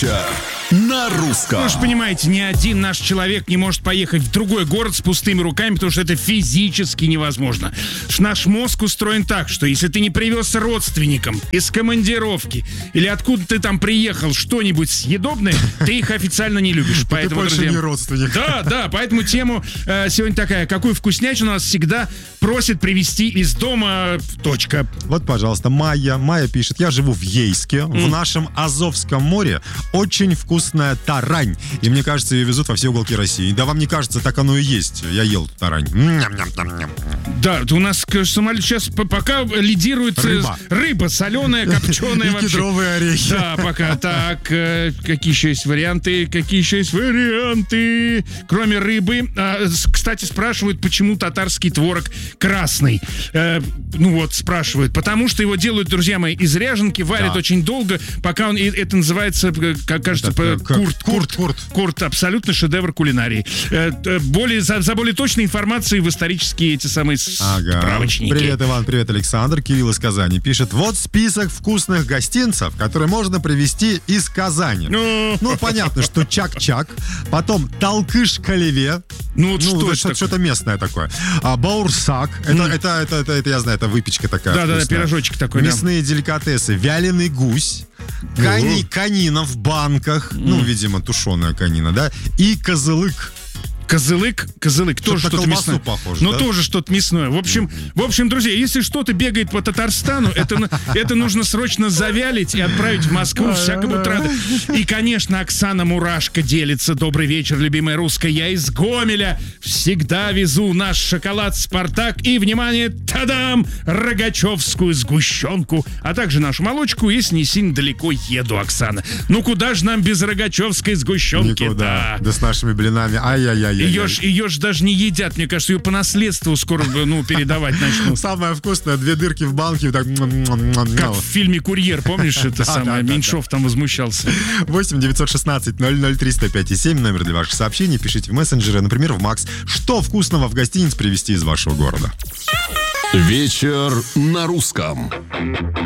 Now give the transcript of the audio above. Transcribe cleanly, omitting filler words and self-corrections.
Вечер на русском. Вы же понимаете, ни один наш человек не может поехать в другой город с пустыми руками, потому что это физически невозможно. Наш мозг устроен так, что если ты не привез родственникам из командировки или откуда ты там приехал что-нибудь съедобное, ты их официально не любишь. Поэтому, ты больше не родственник. Да, поэтому тема сегодня такая. Какую вкуснятину нас всегда просит привезти из дома. Точка. Вот, пожалуйста, Майя пишет. Я живу в Ейске. В нашем Азовском море очень вкусная тарань. И мне кажется, ее везут во все уголки России. Да вам не кажется, так оно и есть. Я ел тарань. Да, у нас самолет сейчас пока лидирует рыба соленая, копченая вообще. И кедровые орехи. Да, пока так. Какие еще есть варианты? Кроме рыбы. Кстати, спрашивают, почему татарский творог красный. Спрашивают. Потому что его делают, друзья мои, из ряженки, варят очень долго, пока он... Это называется, как кажется, курт. Абсолютно шедевр кулинарии. За более точной информацией в исторические эти самые справочники. Привет, Иван, привет, Александр. Кирилл из Казани пишет. Вот список вкусных гостинцев, которые можно привезти из Казани. Понятно, что чак-чак, потом талкыш-калеве. Что-то местное такое. Баурсак. Это я знаю, это выпечка такая. Да, пирожочек такой. Мясные деликатесы. Вяленый гусь. Конина в банках. Видимо, тушеная конина, да. И козылык. Козылык тоже что-то мясное. Похоже, но тоже что-то мясное. В общем, друзья, если что-то бегает по Татарстану, это нужно срочно завялить и отправить в Москву всякому траду. И, конечно, Оксана Мурашко делится. Добрый вечер, любимая русская. Я из Гомеля всегда везу наш шоколад «Спартак» и, внимание, тадам, рогачевскую сгущенку, а также нашу молочку, если не сильно далеко еду, Оксана. Куда же нам без рогачевской сгущенки? Никуда. Да с нашими блинами. Ай-яй-яй. Ее ж даже не едят, мне кажется, ее по наследству скоро передавать начнут. Самое вкусное, 2 дырки в банке. Так... Как в фильме «Курьер», помнишь, это самое? Меньшов там возмущался. 8-916-003-105-7, номер для ваших сообщений. Пишите в мессенджеры, например, в Макс. Что вкусного в гостиниц привезти из вашего города? Вечер на русском.